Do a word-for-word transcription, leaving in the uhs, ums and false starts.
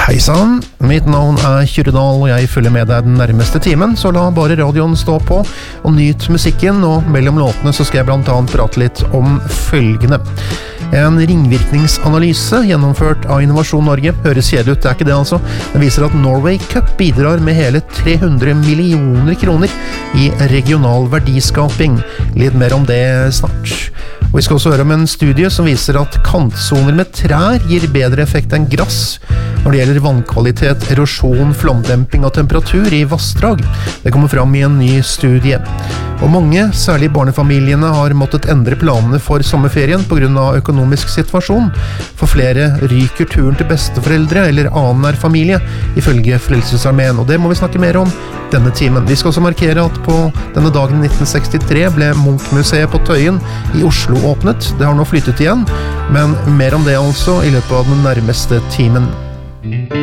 Hei sann, mitt navn er Kyrredal og jeg følger med deg den nærmeste timen, så la bare radioen stå på og nyt musikken, og mellom låtene så skal jeg blant annet prate litt om følgende. En ringvirkningsanalyse gjennomført av Innovasjon Norge, høres kjedelig ut, det er ikke det altså. Den viser at Norway Cup bidrar med hele tre hundre millioner kroner i regional verdiskaping. Litt mer om det snart. Og vi skal også høre om en studie som viser at kantsoner med trær gir bedre effekt enn grass når det gjelder vannkvalitet, erosjon, flomdemping og temperatur i vassdrag. Det kommer fram i en ny studie. Og mange, særlig barnefamiliene, har måttet endre planene for sommerferien på grunn av økonomisk situasjon. For flere ryker turen til besteforeldre eller annen nær familie, ifølge Frelsesarmeen, og det må vi snakke mer om denne timen. Vi skal også markere at på denne dagen i nitten sekstitre ble Munch-museet på Tøyen i Oslo åpnet. Det har nå flyttet igjen, men mer om det altså i løpet av den nærmeste timen.